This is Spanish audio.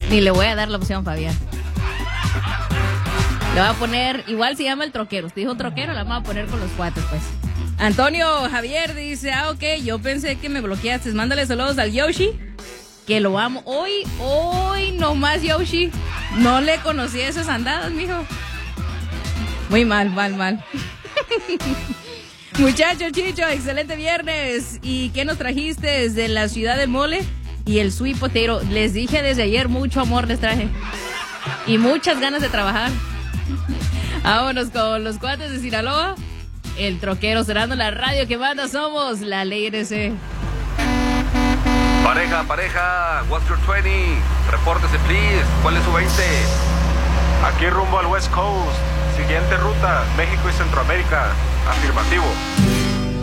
Ni le voy a dar la opción, Fabián. Le voy a poner, igual se llama el troquero. Usted dijo troquero, la vamos a poner con los cuates, pues. Antonio Javier dice, ok, yo pensé que me bloqueaste. Mándale saludos al Yoshi, que lo amo. Hoy nomás, Yoshi. No le conocí esas andadas, mijo. Muy mal. Muchacho Chicho, excelente viernes. ¿Y qué nos trajiste desde la ciudad del mole? Y el sweet potato. Les dije desde ayer, mucho amor les traje. Y muchas ganas de trabajar. Vámonos con los cuates de Sinaloa. El troquero cerrando la radio que manda, somos la Ley RC. Pareja, what's your 20? Repórtese, please. ¿Cuál es su 20? Aquí rumbo al West Coast. Siguiente ruta, México y Centroamérica. Afirmativo.